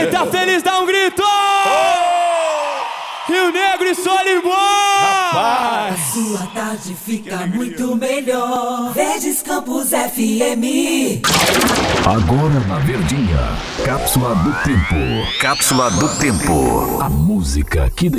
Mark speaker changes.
Speaker 1: Quem tá feliz dá um grito! Rio Negro e Solimões!
Speaker 2: Sua tarde fica muito melhor. Verdes Campos FM.
Speaker 3: Agora na Verdinha, Cápsula do Tempo. Cápsula do Tempo. A música que